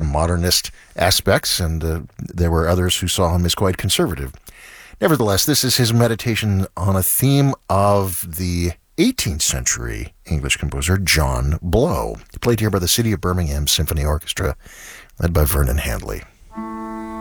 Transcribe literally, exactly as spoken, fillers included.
modernist aspects, and uh, there were others who saw him as quite conservative. Nevertheless, this is his meditation on a theme of the eighteenth century English composer John Blow, played here by the City of Birmingham Symphony Orchestra, led by Vernon Handley.